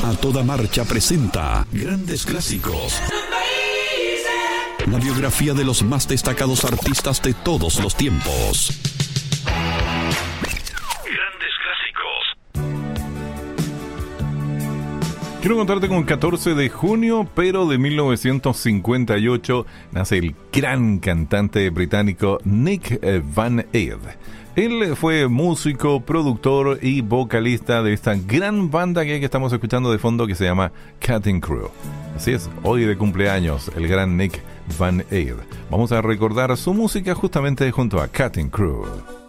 A Toda Marcha presenta Grandes Clásicos. La biografía de los más destacados artistas de todos los tiempos. Grandes Clásicos. Quiero contarte con el 14 de junio, pero de 1958, nace el gran cantante británico Nick Van Eyck. Él fue músico, productor y vocalista de esta gran banda que estamos escuchando de fondo que se llama Cutting Crew. Así es, hoy de cumpleaños el gran Nick Van Eyck. Vamos a recordar su música justamente junto a Cutting Crew.